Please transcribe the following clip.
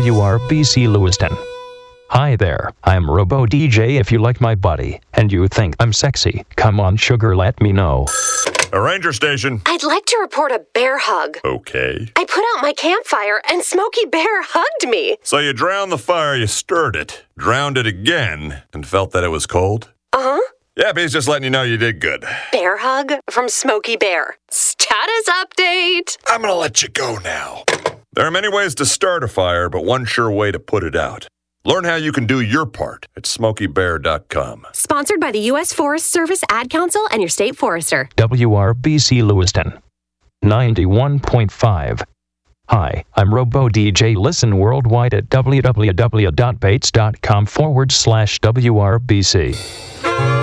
WRBC Lewiston. Hi there, I'm Robo DJ. If you like my body and you think I'm sexy, come on sugar, let me know. A ranger station. I'd like to report a bear hug. Okay. I put out my campfire and Smokey Bear hugged me. So you drowned the fire, you stirred it, drowned it again, and felt that it was cold? Uh-huh. Yep, he's just letting you know you did good. Bear hug from Smokey Bear. Status update. I'm gonna let you go now. There are many ways to start a fire, but one sure way to put it out. Learn how you can do your part at SmokeyBear.com. Sponsored by the U.S. Forest Service Ad Council and your state forester. WRBC Lewiston 91.5. Hi, I'm Robo DJ. Listen worldwide at www.bates.com/WRBC.